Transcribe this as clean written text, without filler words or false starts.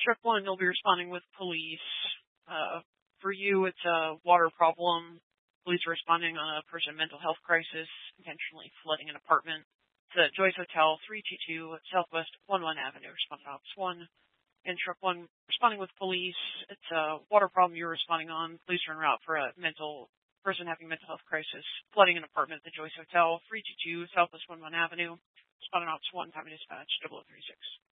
Truck 1, you'll be responding with police. For you, it's a water problem. Police are responding on a person in mental health crisis, intentionally flooding an apartment. It's the Joyce Hotel, 322 Southwest 11 Avenue, responding to Ops 1. And Truck 1, responding with police. It's a water problem you're responding on. Police are en route for a person having a mental health crisis, flooding an apartment at the Joyce Hotel, 322 Southwest 11 Avenue. Responding to Ops 1, time of dispatch, 0036.